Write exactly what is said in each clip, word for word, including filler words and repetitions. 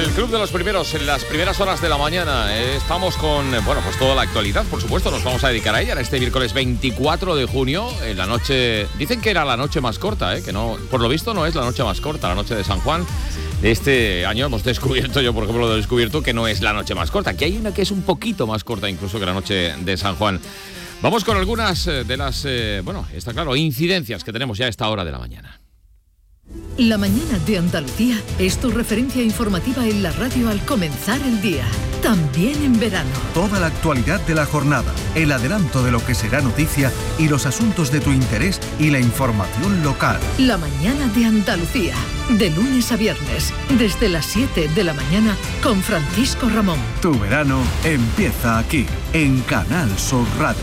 el Club de los Primeros, en las primeras horas de la mañana. Eh, estamos con, bueno, pues toda la actualidad, por supuesto, nos vamos a dedicar a ella en este miércoles veinticuatro de junio, en la noche, dicen que era la noche más corta, eh, que no, por lo visto no es la noche más corta, la noche de San Juan. De este año hemos descubierto, yo por ejemplo lo he descubierto, que no es la noche más corta, que hay una que es un poquito más corta incluso que la noche de San Juan. Vamos con algunas de las, eh, bueno, está claro, incidencias que tenemos ya a esta hora de la mañana. La mañana de Andalucía es tu referencia informativa en la radio al comenzar el día, también en verano. Toda la actualidad de la jornada, el adelanto de lo que será noticia y los asuntos de tu interés y la información local. La mañana de Andalucía, de lunes a viernes, desde las siete de la mañana con Francisco Ramón. Tu verano empieza aquí, en Canal Sur Radio.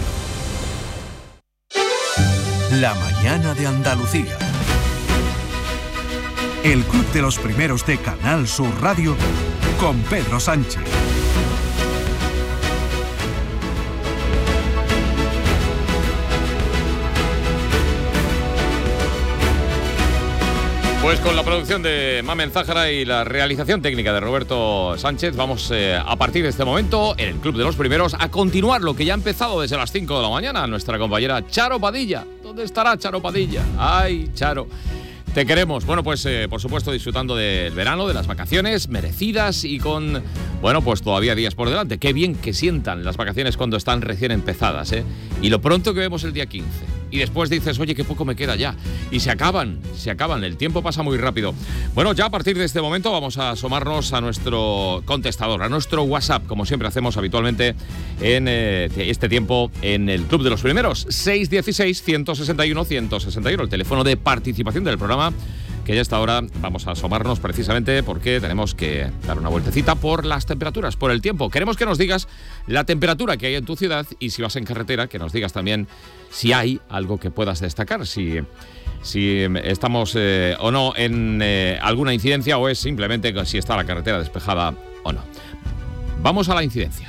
La mañana de Andalucía. El Club de los Primeros de Canal Sur Radio con Pedro Sánchez. Pues con la producción de Mamen Zájara y la realización técnica de Roberto Sánchez, vamos eh, a partir de este momento en el Club de los Primeros a continuar lo que ya ha empezado desde las cinco de la mañana. Nuestra compañera Charo Padilla. ¿Dónde estará Charo Padilla? ¡Ay, Charo! Te queremos. Bueno, pues eh, por supuesto disfrutando del verano, de las vacaciones merecidas y con, bueno, pues todavía días por delante. Qué bien que sientan las vacaciones cuando están recién empezadas, ¿eh? Y lo pronto que vemos el día quince. Y después dices, oye, qué poco me queda ya. Y se acaban, se acaban. El tiempo pasa muy rápido. Bueno, ya a partir de este momento vamos a asomarnos a nuestro contestador, a nuestro WhatsApp, como siempre hacemos habitualmente en eh, este tiempo en el Club de los Primeros. seis uno seis, uno seis uno, uno seis uno, el teléfono de participación del programa, que ya a esta hora vamos a asomarnos precisamente porque tenemos que dar una vueltecita por las temperaturas, por el tiempo. Queremos que nos digas la temperatura que hay en tu ciudad y si vas en carretera, que nos digas también si hay algo que puedas destacar, si, si estamos eh, o no en eh, alguna incidencia o es simplemente si está la carretera despejada o no. Vamos a la incidencia.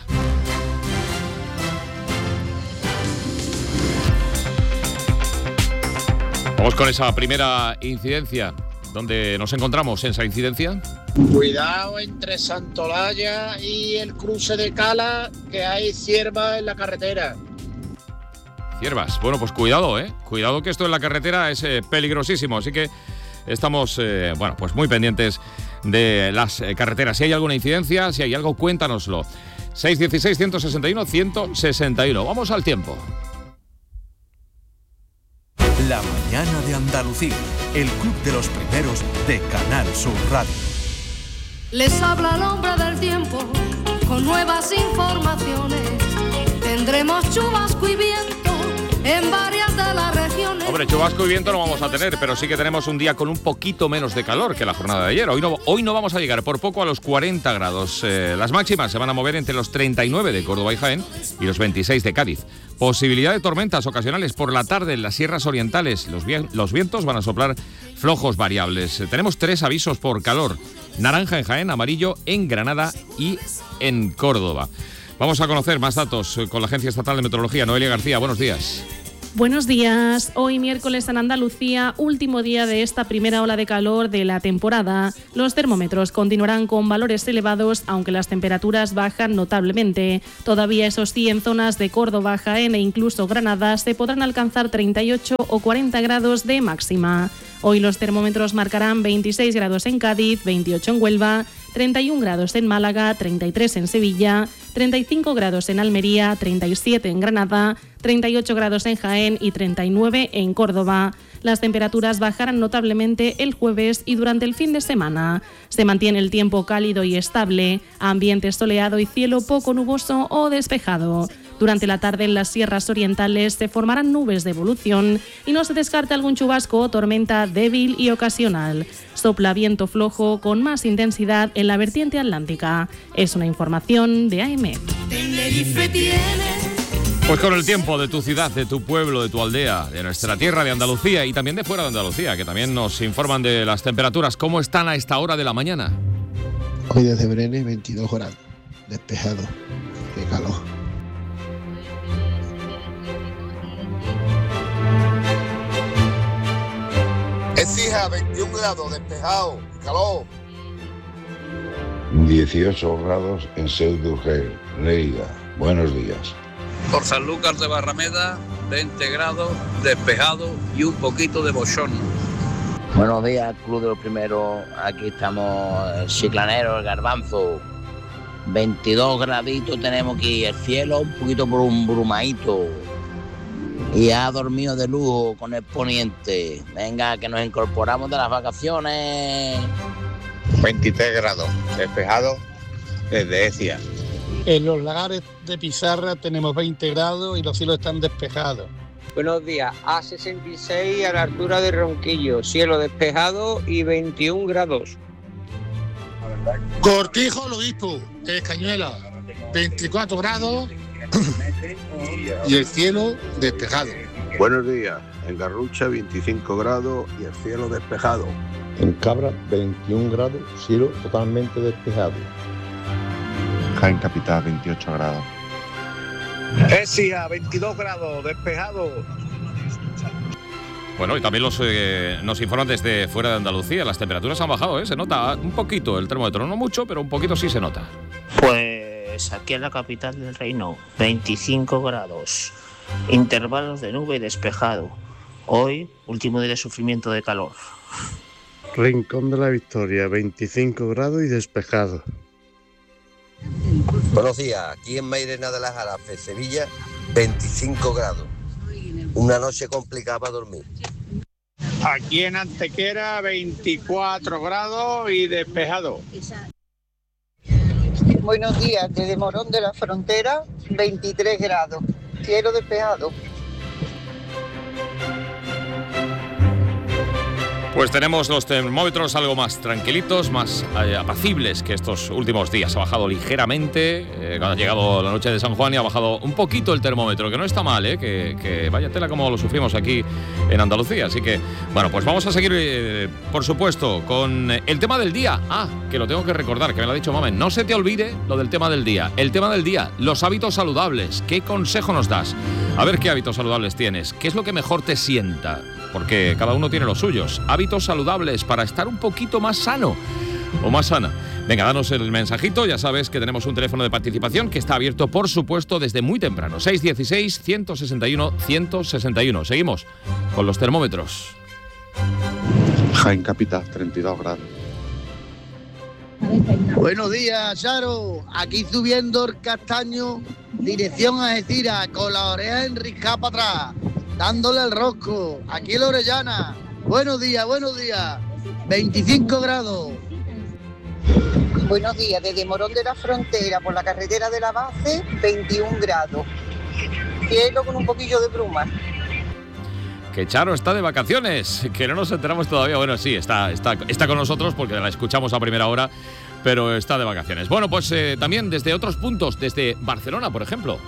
Vamos con esa primera incidencia. ¿Dónde nos encontramos en esa incidencia? Cuidado entre Santolaya y el cruce de Cala, que hay ciervas en la carretera. Ciervas. Bueno, pues cuidado, ¿eh? Cuidado que esto en la carretera es eh, peligrosísimo. Así que estamos, eh, bueno, pues muy pendientes de las eh, carreteras. Si hay alguna incidencia, si hay algo, cuéntanoslo. seis uno seis, uno seis uno, uno seis uno. Vamos al tiempo. La mañana de Andalucía, el Club de los Primeros de Canal Sur Radio. Les habla el hombre del tiempo con nuevas informaciones. Tendremos chubasco y viento en varias de las regiones. Hombre, chubasco y viento no vamos a tener, pero sí que tenemos un día con un poquito menos de calor que la jornada de ayer. Hoy no, hoy no vamos a llegar por poco a los cuarenta grados. Eh, las máximas se van a mover entre los treinta y nueve de Córdoba y Jaén y los veintiséis de Cádiz. Posibilidad de tormentas ocasionales por la tarde en las sierras orientales. Los, vi- los vientos van a soplar flojos variables. Eh, tenemos tres avisos por calor. Naranja en Jaén, amarillo en Granada y en Córdoba. Vamos a conocer más datos con la Agencia Estatal de Meteorología. Noelia García, buenos días. Buenos días. Hoy miércoles en Andalucía, último día de esta primera ola de calor de la temporada. Los termómetros continuarán con valores elevados, aunque las temperaturas bajan notablemente. Todavía, eso sí, en zonas de Córdoba, Jaén e incluso Granada se podrán alcanzar treinta y ocho o cuarenta grados de máxima. Hoy los termómetros marcarán veintiséis grados en Cádiz, veintiocho en Huelva, treinta y un grados en Málaga, treinta y tres en Sevilla, treinta y cinco grados en Almería, treinta y siete en Granada, treinta y ocho grados en Jaén y treinta y nueve en Córdoba. Las temperaturas bajarán notablemente el jueves y durante el fin de semana. Se mantiene el tiempo cálido y estable, ambiente soleado y cielo poco nuboso o despejado. Durante la tarde en las sierras orientales se formarán nubes de evolución y no se descarta algún chubasco o tormenta débil y ocasional. Sopla viento flojo con más intensidad en la vertiente atlántica. Es una información de A E M E T. Pues con el tiempo de tu ciudad, de tu pueblo, de tu aldea, de nuestra tierra, de Andalucía y también de fuera de Andalucía, que también nos informan de las temperaturas. ¿Cómo están a esta hora de la mañana? Hoy desde Brenes, veintidós grados, despejado, qué calor. Exija veintiún grados, despejado, calor. dieciocho grados en Seu d'Urgell, Lleida. Buenos días. Por San Lucas de Barrameda, veinte grados, despejado y un poquito de bochón. Buenos días, Club de los Primeros. Aquí estamos, el Chiclanero, el Garbanzo. veintidós graditos tenemos aquí, el cielo un poquito brumadito. Y ha dormido de lujo con el poniente. Venga, que nos incorporamos de las vacaciones. veintitrés grados, despejado desde Ecija. En los lagares de Pizarra tenemos veinte grados y los cielos están despejados. Buenos días, A sesenta y seis a la altura de Ronquillo, cielo despejado y veintiún grados. Cortijo, el Obispo, de Cañuela, veinticuatro grados y el cielo despejado. Buenos días, en Garrucha veinticinco grados y el cielo despejado. En Cabra veintiún grados, cielo totalmente despejado. Jaén Capital veintiocho grados. Ecija veintidós grados, despejado. Bueno, y también los, eh, nos informan desde fuera de Andalucía. Las temperaturas han bajado, ¿eh? Se nota un poquito el termómetro, no mucho, pero un poquito sí se nota. Pues aquí en la capital del reino, veinticinco grados, intervalos de nube y despejado. Hoy, último día de sufrimiento de calor. Rincón de la Victoria, veinticinco grados y despejado. Buenos días, aquí en Mairena de las Jarafes, Sevilla, veinticinco grados. Una noche complicada para dormir. Aquí en Antequera, veinticuatro grados y despejado. Buenos días, desde Morón de la Frontera, veintitrés grados, cielo despejado. Pues tenemos los termómetros algo más tranquilitos, más eh, apacibles que estos últimos días. Ha bajado ligeramente, eh, cuando ha llegado la noche de San Juan y ha bajado un poquito el termómetro, que no está mal, eh, que, que vaya tela como lo sufrimos aquí en Andalucía. Así que, bueno, pues vamos a seguir, eh, por supuesto, con el tema del día. Ah, que lo tengo que recordar, que me lo ha dicho Mamen. No se te olvide lo del tema del día. El tema del día, los hábitos saludables. ¿Qué consejo nos das? A ver qué hábitos saludables tienes. ¿Qué es lo que mejor te sienta? Porque cada uno tiene los suyos. Hábitos saludables para estar un poquito más sano o más sana. Venga, danos el mensajito. Ya sabes que tenemos un teléfono de participación que está abierto, por supuesto, desde muy temprano. seis uno seis, uno seis uno, uno seis uno. Seguimos con los termómetros. Jaén Capital, treinta y dos grados. Buenos días, Charo. Aquí subiendo el Castaño, dirección a Algeciras, con la oreja enriscada para atrás, dándole el rosco. Aquí en la Orellana. Buenos días, buenos días. veinticinco grados. Buenos días, desde Morón de la Frontera, por la carretera de la base, veintiún grados. Cielo con un poquillo de bruma. Que Charo está de vacaciones, que no nos enteramos todavía. Bueno, sí, está, está, está con nosotros porque la escuchamos a primera hora, pero está de vacaciones. Bueno, pues eh, también desde otros puntos, desde Barcelona, por ejemplo.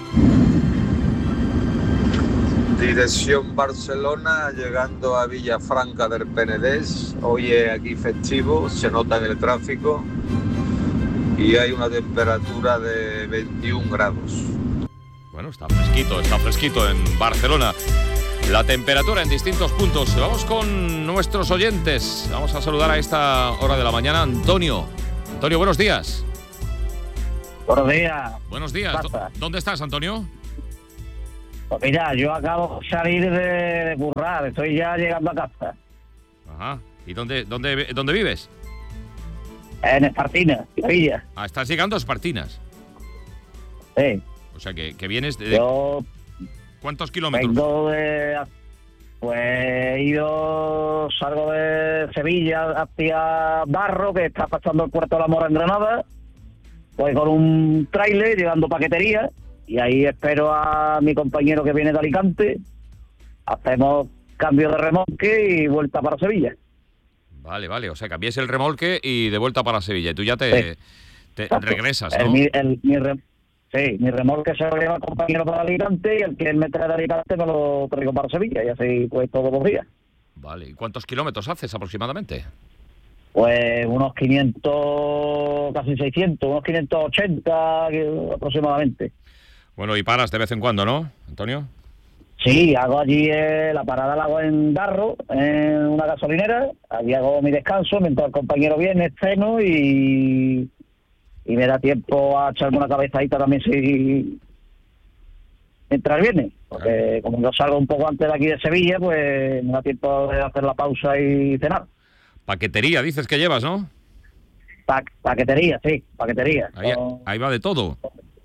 Dirección Barcelona, llegando a Villafranca del Penedès. Hoy es aquí festivo, se nota en el tráfico y hay una temperatura de veintiún grados. Bueno, está fresquito, está fresquito en Barcelona. La temperatura en distintos puntos. Vamos con nuestros oyentes. Vamos a saludar a esta hora de la mañana a Antonio. Antonio, buenos días. Buenos días. Buenos días. ¿Dónde estás, Antonio? Pues mira, yo acabo de salir de, de currar, estoy ya llegando a casa. Ajá. ¿Y dónde, dónde, dónde vives? En Espartinas, Sevilla. Ah, estás llegando a Espartinas. Sí. O sea, que, que vienes de... Yo... ¿Cuántos kilómetros? Vengo de... Pues he ido... Salgo de Sevilla hacia Barro, que está pasando el Puerto de la Mora en Granada. Pues con un tráiler llevando paquetería. Y ahí espero a mi compañero que viene de Alicante. Hacemos cambio de remolque y vuelta para Sevilla. Vale, vale. O sea, cambiéis el remolque y de vuelta para Sevilla. Y tú ya te, sí. te regresas, ¿no? El, mi, el, mi re, sí, mi remolque se lo lleva el compañero para Alicante y el que me trae de Alicante me lo traigo para Sevilla. Y así pues todos los días. Vale. ¿Y cuántos kilómetros haces aproximadamente? Pues unos quinientos, casi seiscientos, unos quinientos ochenta aproximadamente. Bueno, y paras de vez en cuando, ¿no, Antonio? Sí, hago allí eh, la parada la hago en Darro, en una gasolinera. Allí hago mi descanso mientras el compañero viene, ceno y, y me da tiempo a echarme una cabezadita también si mientras viene. Porque como yo salgo un poco antes de aquí de Sevilla, pues me da tiempo de hacer la pausa y cenar. Paquetería, dices que llevas, ¿no? Pa paquetería, sí, paquetería. Ahí, no, ahí va de todo.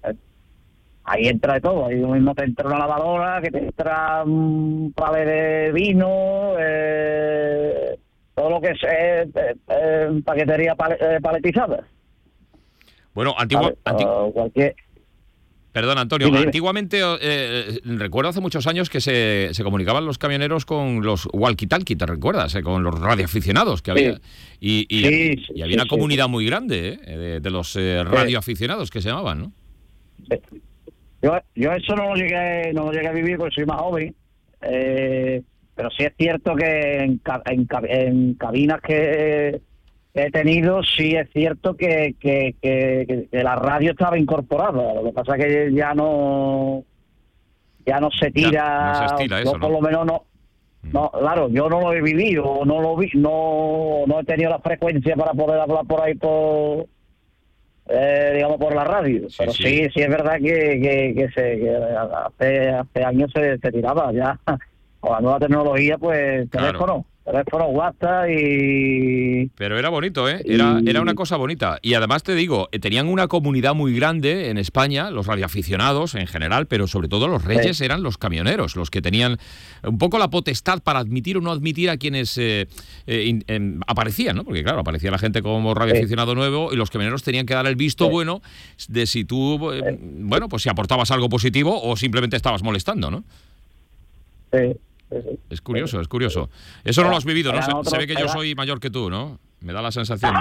Ahí entra de todo. Ahí mismo te entra una lavadora, que te entra un palé de vino, eh, todo lo que es eh, eh, paquetería pal eh, paletizada. Bueno, antigua, anti uh, cualquier... Perdón, Antonio, dime, antiguamente, eh, recuerdo hace muchos años que se, se comunicaban los camioneros con los walkie-talkie, ¿te recuerdas? Eh, con los radioaficionados que había. Sí. Y, y, sí, sí, y había una sí, comunidad sí. muy grande eh, de, de los eh, radioaficionados que se llamaban, ¿no? Sí. Yo, yo eso no lo llegué, no lo llegué a vivir porque soy más joven, eh, pero sí es cierto que en, en, en cabinas que he tenido, sí es cierto que, que, que, que la radio estaba incorporada. Lo que pasa es que ya no ya no se tira, ya, no se estila eso, yo por ¿no? lo menos no, no, claro, yo no lo he vivido, no lo vi, no, no he tenido la frecuencia para poder hablar por ahí por Eh, digamos por la radio, sí, pero sí. sí sí es verdad que, que, que, se, que hace, hace años se, se tiraba ya con la nueva tecnología, pues teléfono, claro. teléfono, WhatsApp y... Pero era bonito, ¿eh? Era, era una cosa bonita. Y además te digo, tenían una comunidad muy grande en España, los radioaficionados en general, pero sobre todo los reyes sí. eran los camioneros, los que tenían un poco la potestad para admitir o no admitir a quienes eh, eh, in, eh, aparecían, ¿no? Porque claro, aparecía la gente como radioaficionado sí. nuevo y los camioneros tenían que dar el visto sí. bueno de si tú, eh, sí. bueno, pues si aportabas algo positivo o simplemente estabas molestando, ¿no? Sí. Es curioso, es curioso. Eso no lo has vivido, ¿no? Se, se ve que yo soy mayor que tú, ¿no? Me da la sensación.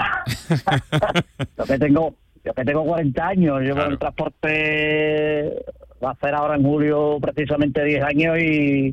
Yo que tengo, yo que tengo cuarenta años, llevo claro. en transporte, va a hacer ahora en julio precisamente diez años y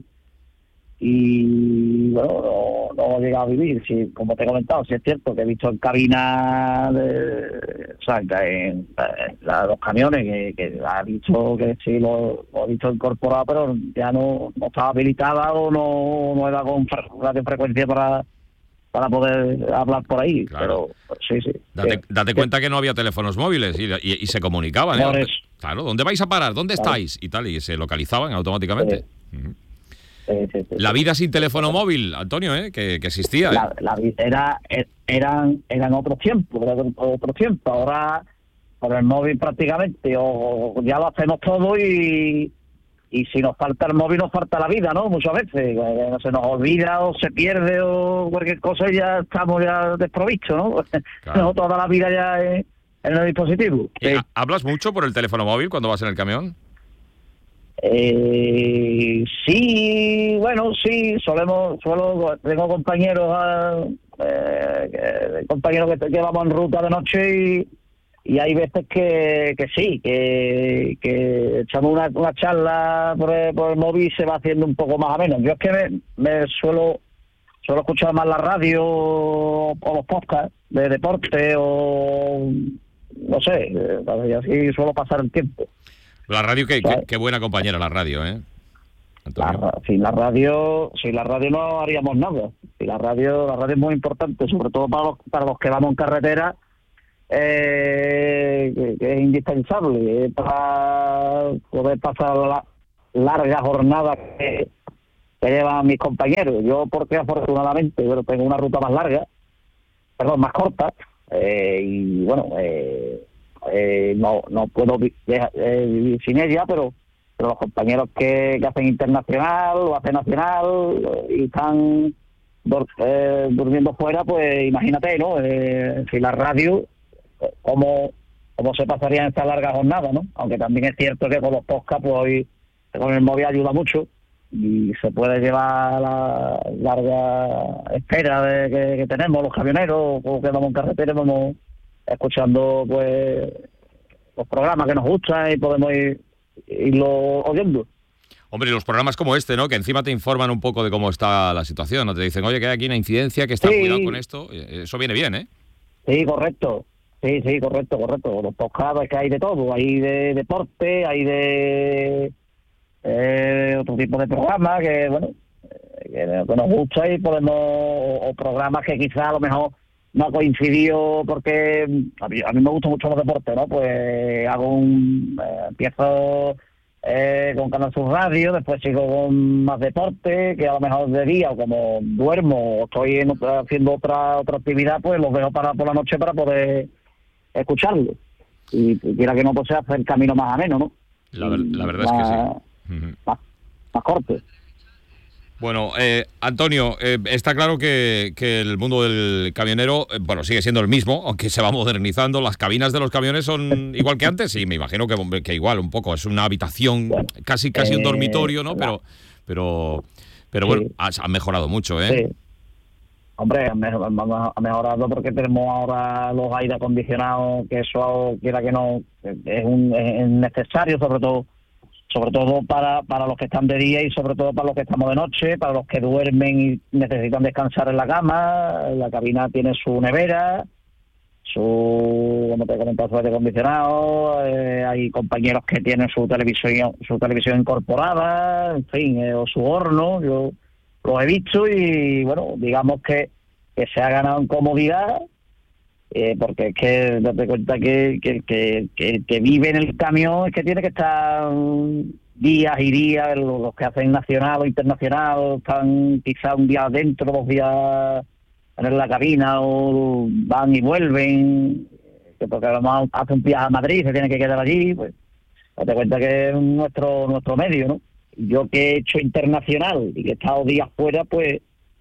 y bueno, no, no he llegado a vivir, sí, como te he comentado, sí es cierto que he visto en cabina de, o sea, en, en la, los camiones que, que ha dicho que sí lo, lo he visto incorporado, pero ya no, no estaba habilitada o no, no era con radiofrecuencia para para poder hablar por ahí, claro. pero sí, sí. Date, sí, date sí. cuenta que no había teléfonos móviles y, y, y se comunicaban. ¿eh? Claro, ¿dónde vais a parar? ¿Dónde claro. estáis? Y tal, y se localizaban automáticamente. Sí. Uh-huh. Sí, sí, sí, la vida sin teléfono móvil, Antonio, ¿eh? que, que existía. ¿eh? La, la era, eran, eran otros tiempos, eran otros tiempos. Ahora, con el móvil prácticamente, o, o ya lo hacemos todo y, y si nos falta el móvil, nos falta la vida, ¿no? Muchas veces. Eh, se nos olvida o se pierde o cualquier cosa y ya estamos ya desprovistos, ¿no? Claro. No, toda la vida ya en, en el dispositivo. Sí. ¿Hablas mucho por el teléfono móvil cuando vas en el camión? Eh, sí, bueno, sí, solemos, suelo, tengo compañeros, eh, compañeros que, que vamos en ruta de noche y, y hay veces que, que sí, que, que echamos una, una charla por el, por el móvil y se va haciendo un poco más ameno. Yo es que me, me suelo, suelo escuchar más la radio o los podcasts de deporte o no sé, y así suelo pasar el tiempo. La radio, qué, qué, qué buena compañera la radio, ¿eh? La, sin la radio, sin la radio no haríamos nada. Y la radio, la radio es muy importante, sobre todo para los, para los que vamos en carretera, eh, que, que es indispensable eh, para poder pasar la larga jornada que, que llevan mis compañeros. Yo, porque afortunadamente, bueno, tengo una ruta más larga, perdón, más corta, eh, y bueno, eh, Eh, no no puedo vi eh, vivir sin ella, pero, pero los compañeros que, que hacen internacional o hacen nacional y están dur eh, durmiendo fuera, pues imagínate, ¿no? Eh, si la radio, ¿cómo, cómo se pasaría en esta larga jornada, ¿no? Aunque también es cierto que con los podcasts, pues hoy con el móvil ayuda mucho y se puede llevar la larga espera de que, que tenemos los camioneros o que vamos en carretera, vamos escuchando pues los programas que nos gustan y podemos ir irlo oyendo. Hombre, y los programas como este, ¿no? Que encima te informan un poco de cómo está la situación, ¿no? Te dicen, oye, que hay aquí una incidencia, que está sí. cuidado con esto. Eso viene bien, ¿eh? Sí, correcto. Sí, sí, correcto, correcto. Los podcasts que hay de todo. Hay de deporte, hay de eh, otro tipo de programas que, bueno, que, que nos gusta y podemos, o, o programas que quizá a lo mejor no ha coincidido porque a mí, a mí me gustan mucho los deportes, ¿no? Pues hago un... Eh, empiezo eh, con Canal Sur Radio, después sigo con más deporte, que a lo mejor de día, o como duermo o estoy en otra, haciendo otra otra actividad, pues los veo para por la noche para poder escucharlo. Y, y quiera que no, pues se hace el camino más ameno, ¿no? La, ver, la verdad más, es que sí. Uh-huh. Más, más corto. Bueno, eh, Antonio, eh, está claro que, que el mundo del camionero, eh, bueno, sigue siendo el mismo, aunque se va modernizando. Las cabinas de los camiones son igual que antes, y me imagino que, que igual un poco, es una habitación, casi casi un dormitorio, ¿no? Pero, pero, pero bueno, ha, ha mejorado mucho, ¿eh? Sí. Hombre, ha mejorado porque tenemos ahora los aire acondicionados, que eso, quiera que no, es, un, es necesario, sobre todo sobre todo para, para los que están de día y sobre todo para los que estamos de noche, para los que duermen y necesitan descansar en la cama. La cabina tiene su nevera, su, como te he comentado, su aire acondicionado, eh, hay compañeros que tienen su televisión su televisión incorporada, en fin, eh, o su horno. Yo los he visto y, bueno, digamos que, que se ha ganado en comodidad. Eh, porque es que date cuenta que, que, que, que, que vive en el camión es que tiene que estar días y días, los, los que hacen nacional o internacional están quizá un día adentro, dos días en la cabina, o van y vuelven, que porque además hace un viaje a Madrid, se tiene que quedar allí, pues date cuenta que es nuestro nuestro medio, ¿no? Yo que he hecho internacional y que he estado días fuera, pues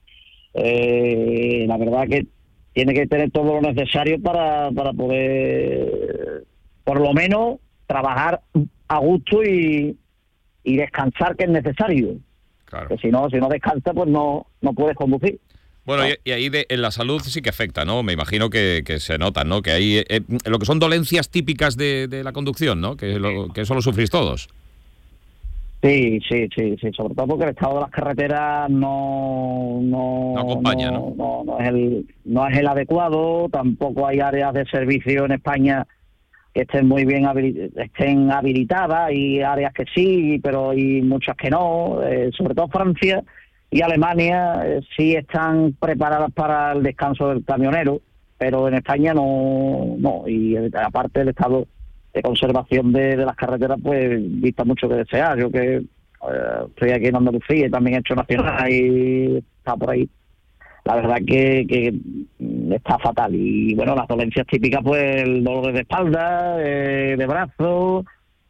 eh, la verdad que tiene que tener todo lo necesario para, para poder, por lo menos, trabajar a gusto y, y descansar, que es necesario. Claro. Que si no, si no descansa, pues no, no puedes conducir. Bueno, y, y ahí de, en la salud sí que afecta, ¿no? Me imagino que, que se nota, ¿no? Que hay eh, lo que son dolencias típicas de, de la conducción, ¿no? Que, lo, que eso lo sufrís todos. Sí, sí, sí, sí, sobre todo porque el estado de las carreteras no no, no acompaña, ¿no? No, no, no es el no es el adecuado. Tampoco hay áreas de servicio en España que estén muy bien habili- estén habilitadas. Hay áreas que sí, pero hay muchas que no. Eh, sobre todo Francia y Alemania eh, sí están preparadas para el descanso del camionero, pero en España no, no. Y eh, aparte el estado de conservación de, de las carreteras, pues dista mucho que desear. Yo que eh, estoy aquí en Andalucía y también he hecho nacional y está por ahí. La verdad que, que está fatal. Y bueno, las dolencias típicas, pues el dolor de espalda, eh, de brazo,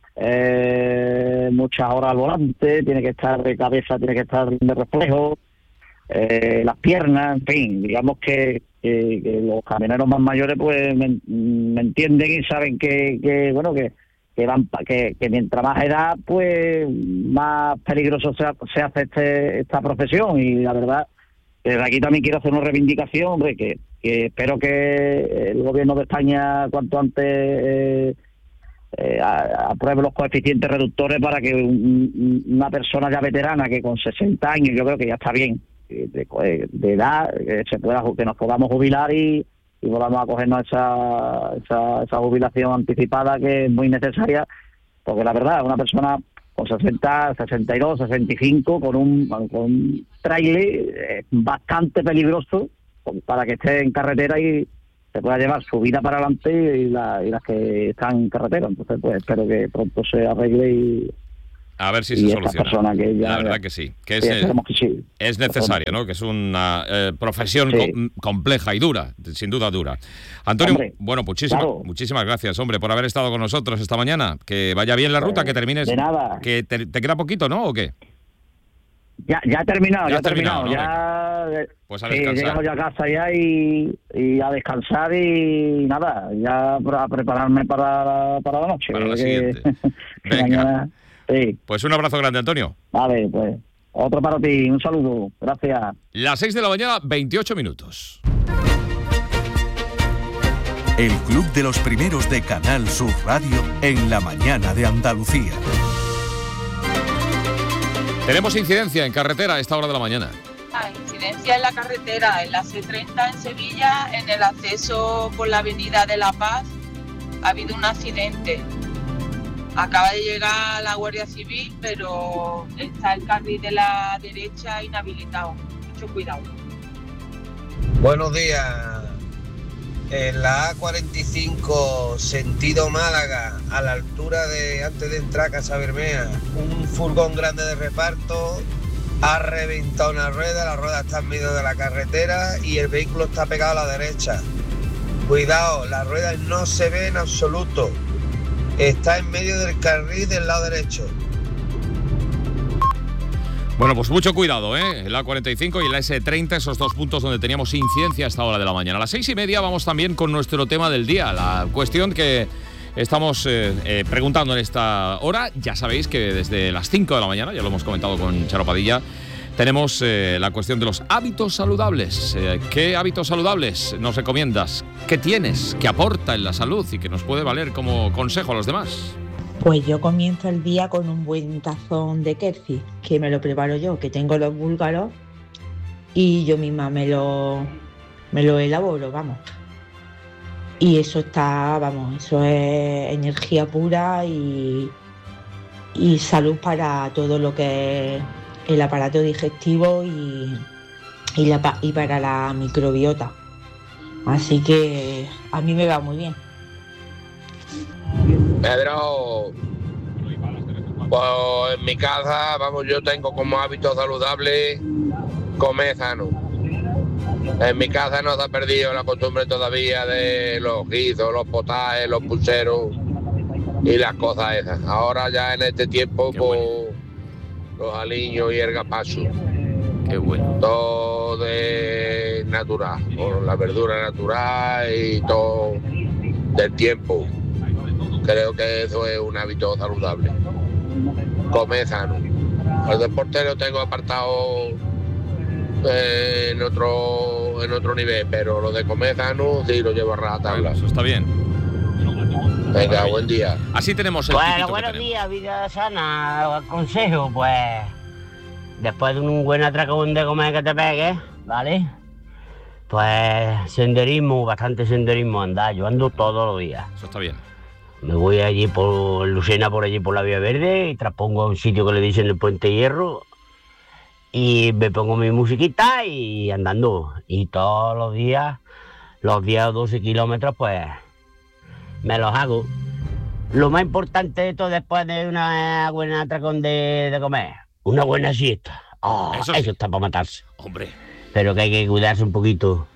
eh, muchas horas al volante, tiene que estar de cabeza, tiene que estar de reflejo, eh, las piernas, en fin, digamos que Que, que los camioneros más mayores pues me, me entienden y saben que, que bueno que que, van, que que mientras más edad pues más peligroso se, se hace este, esta profesión. Y la verdad, desde aquí también quiero hacer una reivindicación, hombre, que, que espero que el gobierno de España cuanto antes eh, eh, apruebe los coeficientes reductores para que un, una persona ya veterana que con sesenta años, yo creo que ya está bien De, de edad, que se pueda, que nos podamos jubilar y, y volvamos a cogernos esa, esa esa jubilación anticipada, que es muy necesaria, porque la verdad, una persona con sesenta, sesenta y dos, sesenta y cinco con un con un trailer es bastante peligroso para que esté en carretera y se pueda llevar su vida para adelante y, la, y las que están en carretera. Entonces, pues espero que pronto se arregle y a ver si y se esta soluciona. Que ya, la verdad que sí, que es, sí, eh, que sí. es necesario, ¿no? Que es una eh, profesión Sí. com- compleja y dura, sin duda dura. Antonio, Hombre, bueno, muchísimas, claro. muchísimas gracias, hombre, por haber estado con nosotros esta mañana. Que vaya bien la ruta, que termines. de nada. Que te, te queda poquito, ¿no? ¿O qué? Ya, ya he terminado, Ya ya, has he terminado. terminado, ya, ¿no? Pues a sí, descansar. llegamos ya a casa ya y, y a descansar y nada, ya a prepararme para, para la noche. Para la que- siguiente. que Venga. mañana- sí. Pues un abrazo grande, Antonio. Vale, pues otro para ti, un saludo, gracias. Las seis de la mañana, veintiocho minutos. El Club de los Primeros de Canal Sur Radio en la mañana de Andalucía. Tenemos incidencia en carretera a esta hora de la mañana. Ah, incidencia en la carretera, en la C treinta en Sevilla, en el acceso por la avenida de La Paz, ha habido un accidente. Acaba de llegar la Guardia Civil, pero está el carril de la derecha inhabilitado. Mucho cuidado. Buenos días. En la A cuarenta y cinco, sentido Málaga, a la altura de antes de entrar a Casa Bermea, un furgón grande de reparto ha reventado una rueda, la rueda está en medio de la carretera y el vehículo está pegado a la derecha. Cuidado, la rueda no se ve en absoluto. Está en medio del carril del lado derecho. Bueno, pues mucho cuidado, ¿eh? El A cuarenta y cinco y el ese treinta, esos dos puntos donde teníamos incidencia a esta hora de la mañana. A las seis y media vamos también con nuestro tema del día, la cuestión que estamos eh, eh, preguntando en esta hora. Ya sabéis que desde las cinco de la mañana, ya lo hemos comentado con Charo Padilla, tenemos eh, la cuestión de los hábitos saludables. Eh, ¿Qué hábitos saludables nos recomiendas? ¿Qué tienes? ¿Qué aporta en la salud y que nos puede valer como consejo a los demás? Pues yo comienzo el día con un buen tazón de Kerfi, que me lo preparo yo, que tengo los búlgaros y yo misma me lo, me lo elaboro, vamos. Y eso está, vamos, eso es energía pura y, y salud para todo lo que es el aparato digestivo y, y, la, y para la microbiota. Así que a mí me va muy bien. Pedro, pues en mi casa, vamos, yo tengo como hábito saludable comer sano. En mi casa no se ha perdido la costumbre todavía de los guisos, los potajes, los pucheros y las cosas esas. Ahora ya en este tiempo, pues, bueno, los aliños y el gapazo. Qué bueno. Todo de natural, con la verdura natural y todo del tiempo. Creo que eso es un hábito saludable. Comer sano. El deporte lo tengo apartado eh, en otro en otro nivel, pero lo de comer sano sí lo llevo a rajatabla. Eso está bien. Venga, buen día. Así tenemos el Bueno, buenos días, vida sana. Consejo, pues, después de un buen atracón de comer que te pegues, ¿vale? Pues senderismo, bastante senderismo andar. Yo ando todos los días. Eso está bien. Me voy allí por Lucena, por allí por la Vía Verde, y traspongo a un sitio que le dicen el Puente Hierro, y me pongo mi musiquita y andando. Y todos los días, los diez o doce kilómetros, pues, me los hago. Lo más importante de todo después de una buena atracón de, de comer, una buena siesta. Oh, eso, sí. Eso está para matarse. Hombre. Pero que hay que cuidarse un poquito.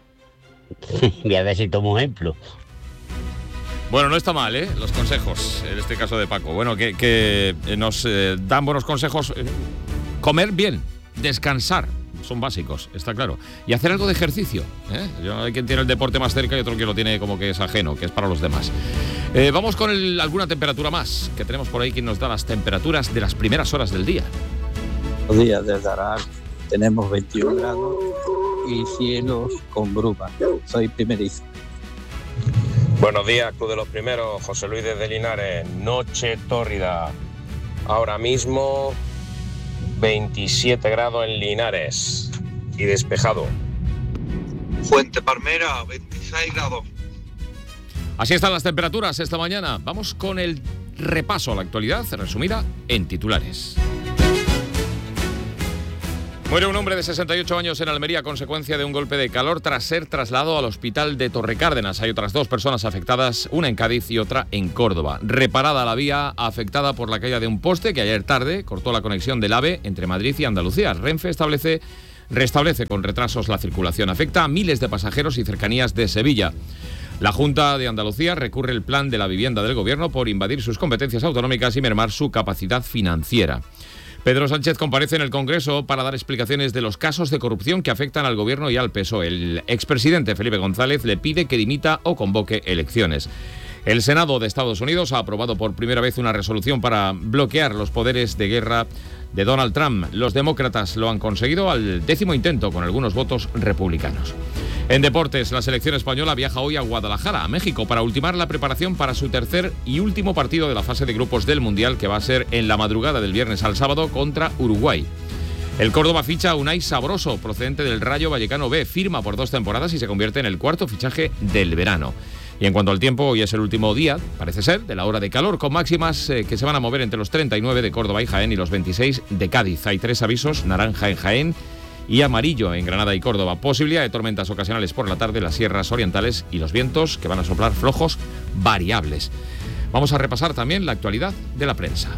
Y a ver si tomo ejemplo. Bueno, no está mal, ¿eh? Los consejos, en este caso de Paco. Bueno, que, que nos eh, dan buenos consejos. Eh, comer bien, descansar, son básicos, está claro. Y hacer algo de ejercicio, ¿eh? Yo, hay quien tiene el deporte más cerca y otro que lo tiene como que es ajeno, que es para los demás. Eh, vamos con el, alguna temperatura más, que tenemos por ahí quien nos da las temperaturas de las primeras horas del día. Buenos días, desde Arar tenemos veintiún grados y cielos con bruma. Soy primerizo. Buenos días, Club de los Primeros, José Luis desde Linares, noche tórrida. Ahora mismo veintisiete grados en Linares y despejado. Fuente Palmera, veintiséis grados. Así están las temperaturas esta mañana. Vamos con el repaso a la actualidad, resumida en titulares. Muere un hombre de sesenta y ocho años en Almería a consecuencia de un golpe de calor tras ser trasladado al hospital de Torrecárdenas. Hay otras dos personas afectadas, una en Cádiz y otra en Córdoba. Reparada la vía afectada por la caída de un poste que ayer tarde cortó la conexión del AVE entre Madrid y Andalucía. Renfe establece, restablece con retrasos la circulación. Afecta a miles de pasajeros y cercanías de Sevilla. La Junta de Andalucía recurre el plan de la vivienda del Gobierno por invadir sus competencias autonómicas y mermar su capacidad financiera. Pedro Sánchez comparece en el Congreso para dar explicaciones de los casos de corrupción que afectan al Gobierno y al P S O E. El expresidente Felipe González le pide que dimita o convoque elecciones. El Senado de Estados Unidos ha aprobado por primera vez una resolución para bloquear los poderes de guerra de Donald Trump. Los demócratas lo han conseguido al décimo intento con algunos votos republicanos. En deportes, la selección española viaja hoy a Guadalajara, a México, para ultimar la preparación para su tercer y último partido de la fase de grupos del Mundial, que va a ser en la madrugada del viernes al sábado contra Uruguay. El Córdoba ficha a Unai Sabroso, procedente del Rayo Vallecano B, firma por dos temporadas y se convierte en el cuarto fichaje del verano. Y en cuanto al tiempo, hoy es el último día, parece ser, de la hora de calor, con máximas eh, que se van a mover entre los treinta y nueve de Córdoba y Jaén y los veintiséis de Cádiz. Hay tres avisos, naranja en Jaén y amarillo en Granada y Córdoba. Posibilidad de tormentas ocasionales por la tarde en las sierras orientales y los vientos que van a soplar flojos variables. Vamos a repasar también la actualidad de la prensa.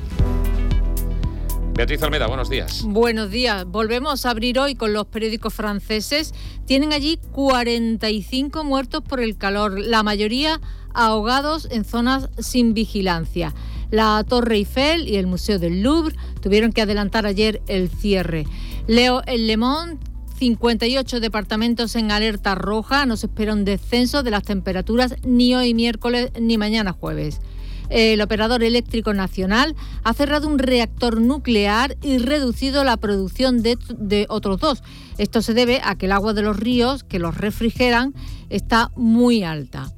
Beatriz Almeda, buenos días. Buenos días. Volvemos a abrir hoy con los periódicos franceses. Tienen allí cuarenta y cinco muertos por el calor, la mayoría ahogados en zonas sin vigilancia. La Torre Eiffel y el Museo del Louvre tuvieron que adelantar ayer el cierre. Leo en Le Monde, cincuenta y ocho departamentos en alerta roja. No se espera un descenso de las temperaturas ni hoy miércoles ni mañana jueves. El operador eléctrico nacional ha cerrado un reactor nuclear y reducido la producción de, de otros dos. Esto se debe a que el agua de los ríos que los refrigeran está muy alta.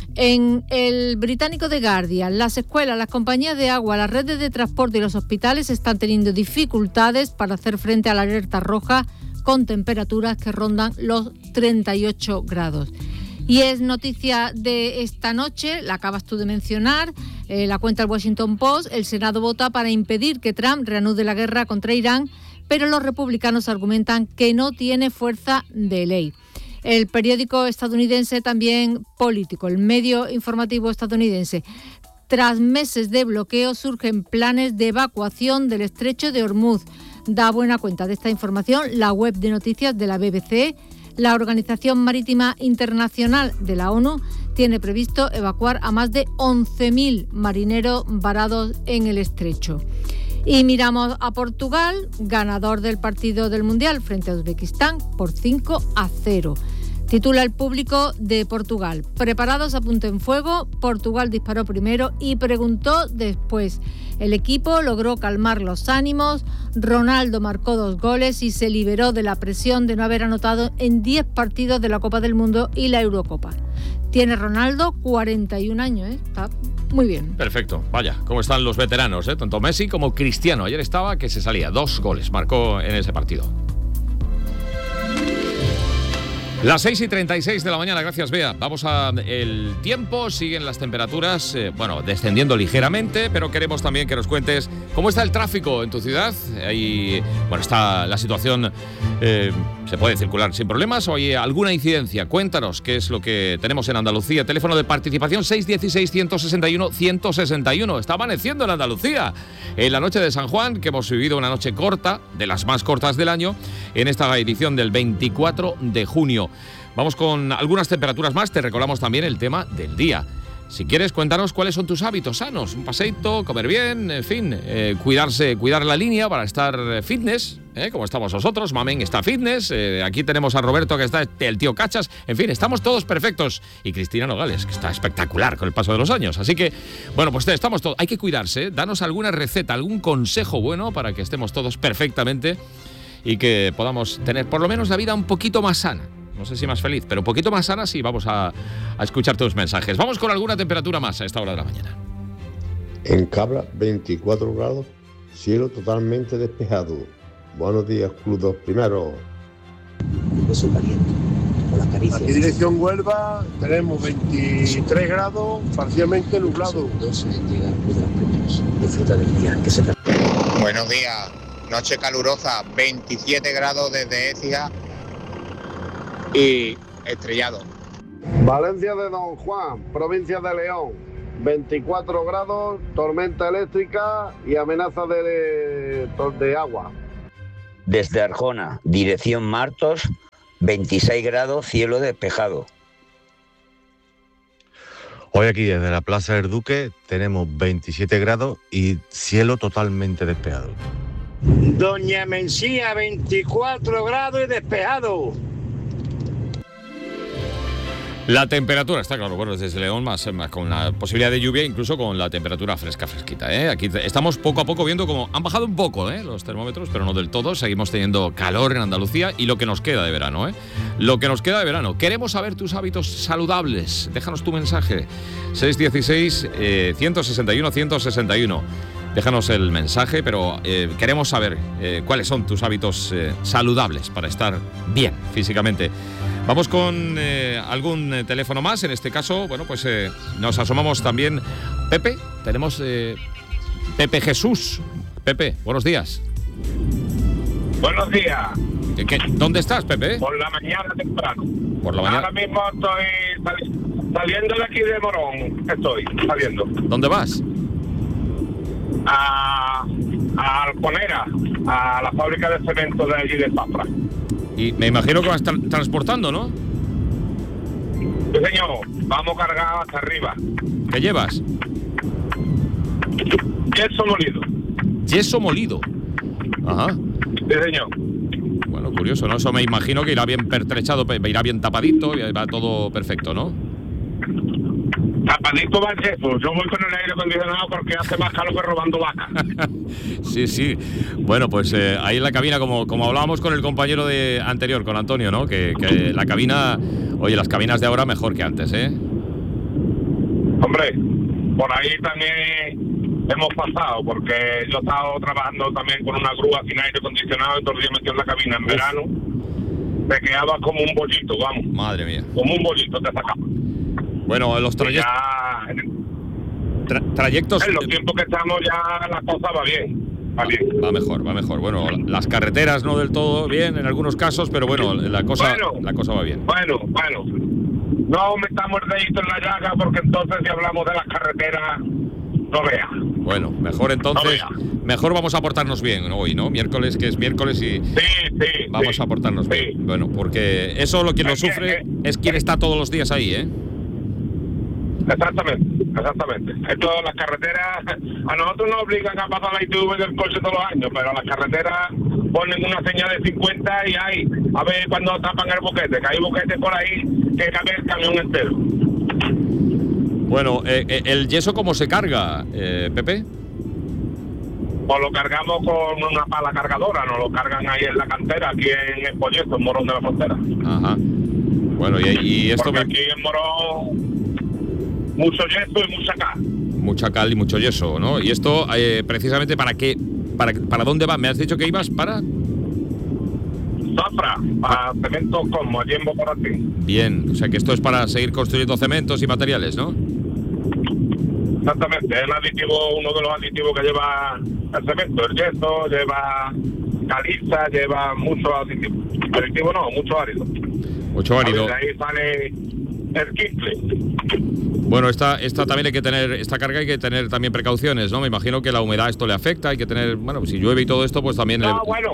En el británico The Guardian, las escuelas, las compañías de agua, las redes de transporte y los hospitales están teniendo dificultades para hacer frente a la alerta roja con temperaturas que rondan los treinta y ocho grados. Y es noticia de esta noche, la acabas tú de mencionar, eh, la cuenta el Washington Post, el Senado vota para impedir que Trump reanude la guerra contra Irán, pero los republicanos argumentan que no tiene fuerza de ley. El periódico estadounidense también político, el medio informativo estadounidense. Tras meses de bloqueo surgen planes de evacuación del estrecho de Hormuz. Da buena cuenta de esta información la web de noticias de la B B C. La Organización Marítima Internacional de la ONU tiene previsto evacuar a más de once mil marineros varados en el estrecho. Y miramos a Portugal, ganador del partido del Mundial frente a Uzbekistán por cinco a cero. Titula el Público de Portugal. Preparados a punto en fuego, Portugal disparó primero y preguntó después. El equipo logró calmar los ánimos, Ronaldo marcó dos goles y se liberó de la presión de no haber anotado en diez partidos de la Copa del Mundo y la Eurocopa. Tiene Ronaldo cuarenta y un años, ¿eh? Está muy bien. Perfecto, vaya, cómo están los veteranos, ¿eh? Tanto Messi como Cristiano. Ayer estaba que se salía, dos goles marcó en ese partido. Las seis y treinta y seis de la mañana, gracias Bea. Vamos a el tiempo, siguen las temperaturas, eh, bueno, descendiendo ligeramente, pero queremos también que nos cuentes cómo está el tráfico en tu ciudad. Ahí, bueno, está la situación, eh, ¿se puede circular sin problemas o hay alguna incidencia? Cuéntanos qué es lo que tenemos en Andalucía. Teléfono de participación seis uno seis, uno seis uno, uno seis uno. Está amaneciendo en Andalucía. En la noche de San Juan, que hemos vivido una noche corta, de las más cortas del año, en esta edición del veinticuatro de junio. Vamos con algunas temperaturas más, te recordamos también el tema del día. Si quieres, cuéntanos cuáles son tus hábitos sanos, un paseíto, comer bien, en fin, eh, cuidarse, cuidar la línea para estar fitness, eh, como estamos nosotros. Mamen está fitness, eh, aquí tenemos a Roberto que está el tío Cachas, en fin, estamos todos perfectos. Y Cristina Nogales, que está espectacular con el paso de los años. Así que, bueno, pues estamos todos, hay que cuidarse, ¿eh? Danos alguna receta, algún consejo bueno para que estemos todos perfectamente y que podamos tener por lo menos la vida un poquito más sana. No sé si más feliz, pero un poquito más sana, sí, vamos a, a escuchar tus mensajes. Vamos con alguna temperatura más a esta hora de la mañana. En Cabra, veinticuatro grados, cielo totalmente despejado. Buenos días, Club dos Primeros. Beso caliente, con las caricias. Aquí dirección Huelva, tenemos veintitrés grados, parcialmente nublado. Disfruta del día, que se... Buenos días, noche calurosa, veintisiete grados desde Écija y estrellado. Valencia de Don Juan, provincia de León, veinticuatro grados, tormenta eléctrica y amenaza de, de agua. Desde Arjona, dirección Martos, veintiséis grados, cielo despejado. Hoy aquí desde la Plaza del Duque tenemos veintisiete grados y cielo totalmente despejado. Doña Mencía, veinticuatro grados y despejado. La temperatura, está claro, bueno, desde León más, más con la posibilidad de lluvia, incluso con la temperatura fresca, fresquita, ¿eh? Aquí estamos poco a poco viendo como han bajado un poco, ¿eh? Los termómetros, pero no del todo. Seguimos teniendo calor en Andalucía y lo que nos queda de verano, ¿eh? Lo que nos queda de verano. Queremos saber tus hábitos saludables. Déjanos tu mensaje. seis uno seis, uno seis uno, uno seis uno. Déjanos el mensaje, pero eh, queremos saber eh, cuáles son tus hábitos eh, saludables para estar bien físicamente. Vamos con eh, algún eh, teléfono más. En este caso, bueno, pues eh, nos asomamos también. Pepe, tenemos eh, Pepe Jesús. Pepe, buenos días. Buenos días. ¿Qué, qué, ¿Dónde estás, Pepe? Por la mañana temprano. Por la mañana. Ahora mismo estoy sali saliendo de aquí de Morón. Estoy saliendo. ¿Dónde vas? A, a Alconera, a la fábrica de cemento de allí de Zafra. Y me imagino que vas tra transportando, ¿no? Sí, señor. Vamos cargados hasta arriba. ¿Qué llevas? Yeso molido. Yeso molido. Ajá. Sí, señor. Bueno, curioso, ¿no? Eso me imagino que irá bien pertrechado, irá bien tapadito, y va todo perfecto, ¿no? Tapadito va el yeso. Yo voy con el aire acondicionado porque hace más calor que robando vacas. Sí, sí. Bueno, pues eh, ahí en la cabina, como, como hablábamos con el compañero de anterior, con Antonio, ¿no? Que, que la cabina, oye, las cabinas de ahora mejor que antes, ¿eh? Hombre, por ahí también hemos pasado, porque yo he estado trabajando también con una grúa sin aire acondicionado y todo el día metido en la cabina en Uf. verano. Te quedaba como un bollito, vamos. Madre mía. Como un bollito te sacaba. Bueno, los trayectos... Tra trayectos... En los tiempos que estamos ya la cosa va bien. Va, bien. va mejor, va mejor. Bueno, las carreteras no del todo bien en algunos casos, pero bueno, la cosa, bueno, la cosa va bien. Bueno, bueno. No metamos el dedito en la llaga porque entonces si hablamos de las carreteras, no vea. Bueno, mejor entonces, no mejor vamos a portarnos bien hoy, ¿no? Miércoles, que es miércoles y sí, sí, vamos sí, a portarnos sí. bien. Bueno, porque eso lo quien lo sufre es quien está todos los días ahí, ¿eh? Exactamente, exactamente. Esto, las carreteras, a nosotros nos obligan a pasar la I T V del coche todos los años, pero las carreteras ponen una señal de cincuenta y hay, a ver cuando tapan el boquete, que hay boquetes por ahí que cabe el camión entero. Bueno, eh, ¿el yeso cómo se carga, eh, Pepe? Pues lo cargamos con una pala cargadora, nos lo cargan ahí en la cantera, aquí en el Polleto, en Morón de la Frontera. Ajá. Bueno, y, y esto... Porque me... aquí en Morón... mucho yeso y mucha cal. Mucha cal y mucho yeso, ¿no? Y esto, eh, precisamente, ¿para qué? Para, ¿Para dónde va? Me has dicho que ibas para... Zafra, para cementos como allí en Bocorati. Bien, o sea que esto es para seguir construyendo cementos y materiales, ¿no? Exactamente, es el aditivo, uno de los aditivos que lleva el cemento, el yeso, lleva caliza, lleva mucho aditivo. Aditivo no, mucho árido. Mucho árido. De ahí sale el quincle. Bueno, esta, esta también hay que tener, esta carga hay que tener también precauciones, ¿no? Me imagino que la humedad esto le afecta, hay que tener, bueno, si llueve y todo esto, pues también... No, le... bueno,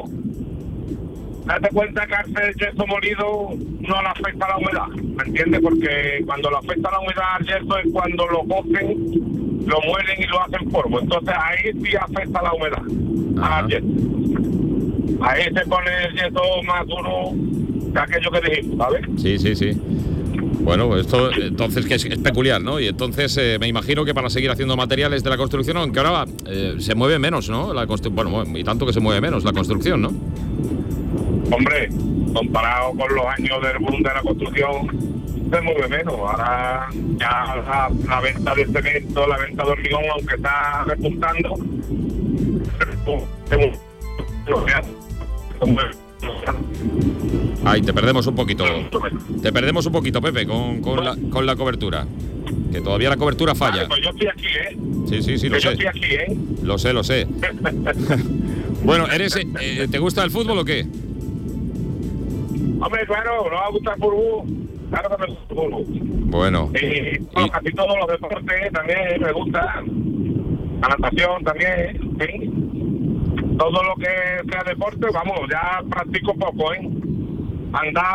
date cuenta que al yeso molido no le afecta la humedad, ¿me entiendes? Porque cuando le afecta la humedad al yeso es cuando lo cogen, lo muelen y lo hacen polvo, entonces ahí sí afecta la humedad al yeso. Ahí se pone el yeso más duro que aquello que dijimos, ¿sabes? Sí, sí, sí. Bueno, esto entonces que es, es peculiar, ¿no? Y entonces eh, me imagino que para seguir haciendo materiales de la construcción, aunque ahora eh, se mueve menos, ¿no? La bueno, y tanto que se mueve menos la construcción, ¿no? Hombre, comparado con los años del boom de la construcción, se mueve menos. Ahora ya la, la venta de cemento, la venta de hormigón, aunque está repuntando, Ay, te perdemos un poquito. Te perdemos un poquito, Pepe, con, con, la, con la cobertura. Que todavía la cobertura falla. Vale, pues yo estoy aquí, ¿eh? Sí, sí, sí, lo que sé. Yo estoy aquí, ¿eh? Lo sé, lo sé. Bueno, eres, eh, ¿te gusta el fútbol o qué? Hombre, claro, ¿no me gusta el fútbol? Claro que me gusta el fútbol. Bueno. Y, bueno, y... casi todos los deportes también me gusta. La natación también, ¿sí? Todo lo que sea deporte, vamos, ya practico poco, ¿eh? Andar